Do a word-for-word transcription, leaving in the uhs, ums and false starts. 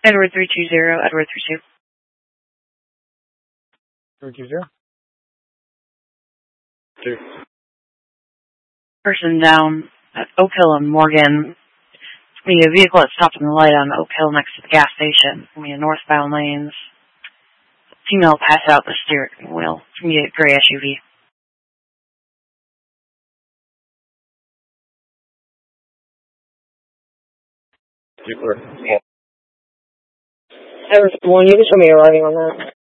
Edward three two zero, Edward three two. three two zero. Two. Person down at Oak Hill and Morgan. The vehicle that stopped in the light on Oak Hill next to the gas station. From the northbound lanes. Female passed out the steering wheel. From the gray S U V. Super. Edward one, you can show me arriving on that.